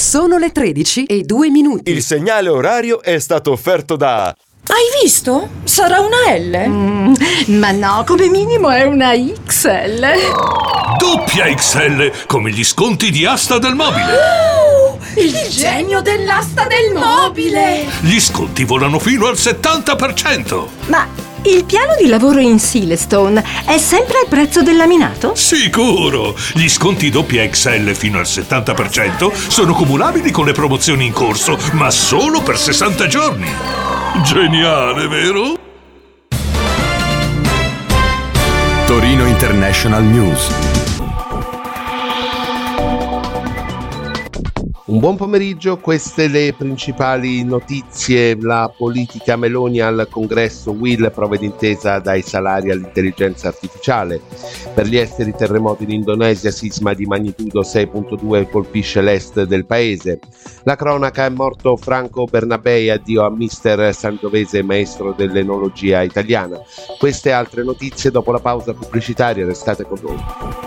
Sono le 13:02. Il segnale orario è stato offerto da... Hai visto? Sarà una L? Ma no, come minimo è una XL. Doppia XL, come gli sconti di Asta del Mobile. Il genio dell'asta del mobile! Gli sconti volano fino al 70%. Ma il piano di lavoro in Silestone è sempre al prezzo del laminato? Sicuro! Gli sconti doppia XL fino al 70% sono cumulabili con le promozioni in corso, ma solo per 60 giorni. Geniale, vero? Torino International News. Un buon pomeriggio, queste le principali notizie. La politica Meloni al congresso, Will prove d'intesa dai salari all'intelligenza artificiale. Per gli esteri, terremoto in Indonesia, sisma di magnitudo 6.2 colpisce l'est del paese. La cronaca, è morto Franco Bernabei, addio a mister Sangiovese, maestro dell'enologia italiana. Queste e altre notizie dopo la pausa pubblicitaria, restate con noi.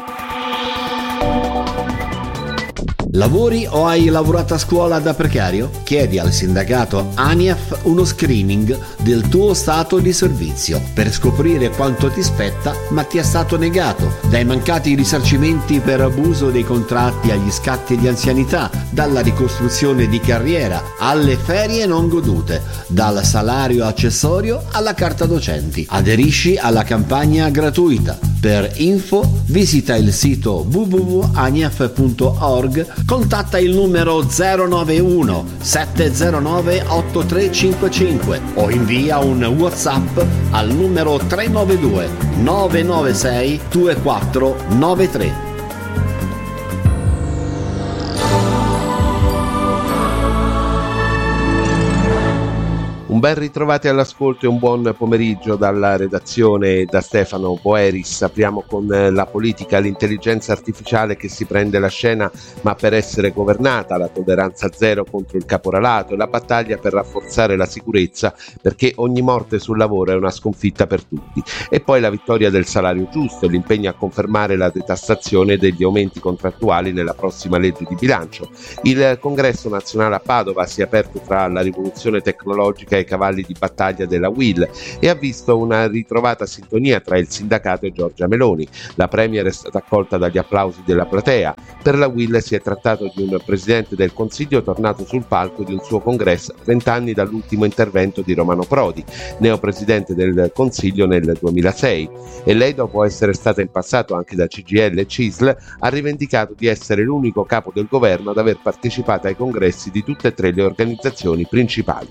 Lavori o hai lavorato a scuola da precario? Chiedi al sindacato ANIAF uno screening del tuo stato di servizio per scoprire quanto ti spetta ma ti è stato negato, dai mancati risarcimenti per abuso dei contratti agli scatti di anzianità, dalla ricostruzione di carriera alle ferie non godute, dal salario accessorio alla carta docenti. Aderisci alla campagna gratuita. Per info visita il sito www.aniaf.org, contatta il numero 091 709 8355 o invia un WhatsApp al numero 392 996 2493. Un ben ritrovati all'ascolto e un buon pomeriggio dalla redazione da Stefano Boeris. Apriamo con la politica, l'intelligenza artificiale che si prende la scena ma per essere governata, la tolleranza zero contro il caporalato e la battaglia per rafforzare la sicurezza perché ogni morte sul lavoro è una sconfitta per tutti. E poi la vittoria del salario giusto e l'impegno a confermare la detassazione degli aumenti contrattuali nella prossima legge di bilancio. Il congresso nazionale a Padova si è aperto tra la rivoluzione tecnologica e i cavalli di battaglia della Will e ha visto una ritrovata sintonia tra il sindacato e Giorgia Meloni. La premier è stata accolta dagli applausi della platea. Per la Will si è trattato di un presidente del Consiglio tornato sul palco di un suo congresso 20 anni dall'ultimo intervento di Romano Prodi, neopresidente del Consiglio nel 2006, e lei, dopo essere stata in passato anche da CGIL e CISL, ha rivendicato di essere l'unico capo del governo ad aver partecipato ai congressi di tutte e tre le organizzazioni principali.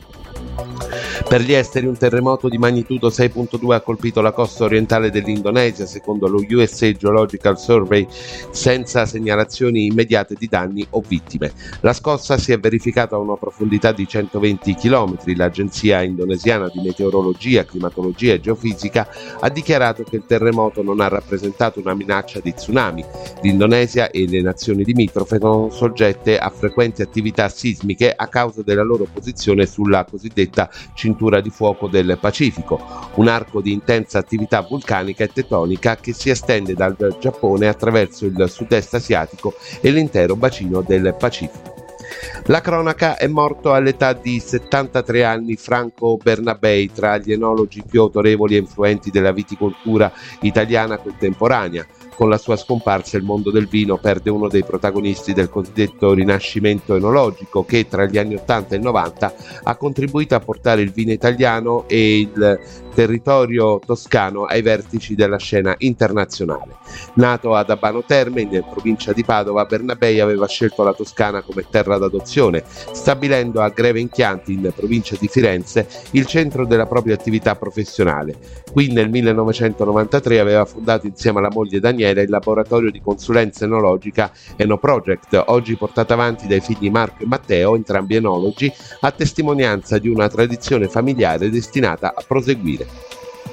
Per gli esteri, un terremoto di magnitudo 6.2 ha colpito la costa orientale dell'Indonesia, secondo lo USA Geological Survey, senza segnalazioni immediate di danni o vittime. La scossa si è verificata a una profondità di 120 km. L'agenzia indonesiana di meteorologia, climatologia e geofisica ha dichiarato che il terremoto non ha rappresentato una minaccia di tsunami. L'Indonesia e le nazioni limitrofe sono soggette a frequenti attività sismiche a causa della loro posizione sulla cosiddetta cintura di fuoco del Pacifico, un arco di intensa attività vulcanica e tettonica che si estende dal Giappone attraverso il sud-est asiatico e l'intero bacino del Pacifico. La cronaca, è morto all'età di 73 anni Franco Bernabei, tra gli enologi più autorevoli e influenti della viticoltura italiana contemporanea. Con la sua scomparsa il mondo del vino perde uno dei protagonisti del cosiddetto rinascimento enologico che tra gli anni 80 e 90 ha contribuito a portare il vino italiano e il territorio toscano ai vertici della scena internazionale. Nato ad Abano Terme, in provincia di Padova, Bernabei aveva scelto la Toscana come terra d'adozione, stabilendo a Greve in Chianti, in provincia di Firenze, il centro della propria attività professionale. Qui nel 1993 aveva fondato insieme alla moglie Daniela il laboratorio di consulenza enologica Enoproject, oggi portato avanti dai figli Marco e Matteo, entrambi enologi, a testimonianza di una tradizione familiare destinata a proseguire.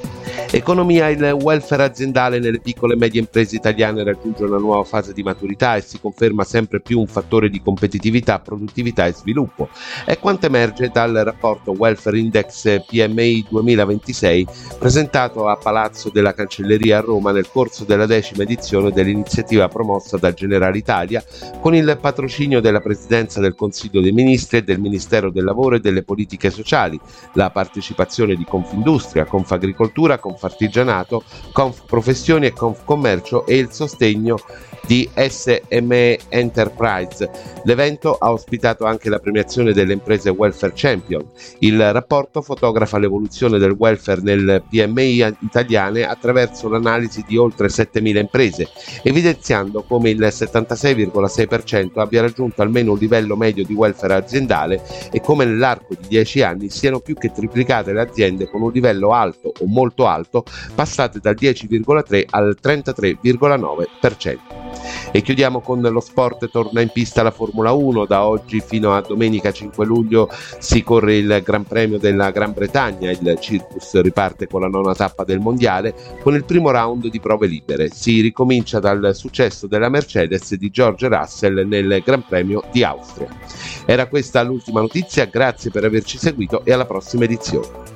Economia, il welfare aziendale nelle piccole e medie imprese italiane raggiunge una nuova fase di maturità e si conferma sempre più un fattore di competitività, produttività e sviluppo. È quanto emerge dal rapporto Welfare Index PMI 2026 presentato a Palazzo della Cancelleria a Roma nel corso della 10ª edizione dell'iniziativa promossa da Generalitalia con il patrocinio della Presidenza del Consiglio dei Ministri e del Ministero del Lavoro e delle Politiche Sociali, la partecipazione di Confindustria, Confagricoltura, Confartigianato, Confprofessioni e Confcommercio e il sostegno di SME Enterprise. L'evento ha ospitato anche la premiazione delle imprese Welfare Champion. Il rapporto fotografa l'evoluzione del welfare nel PMI italiane attraverso l'analisi di oltre 7.000 imprese, evidenziando come il 76,6% abbia raggiunto almeno un livello medio di welfare aziendale e come nell'arco di 10 anni siano più che triplicate le aziende con un livello alto o molto alto, passate dal 10,3 al 33,9%. E chiudiamo con lo sport. Torna in pista la Formula 1. Da oggi fino a domenica 5 luglio si corre il Gran Premio della Gran Bretagna. Il Circus riparte con la 9ª tappa del mondiale con il primo round di prove libere. Si ricomincia dal successo della Mercedes di George Russell nel Gran Premio di Austria. Era questa l'ultima notizia, grazie per averci seguito e alla prossima edizione.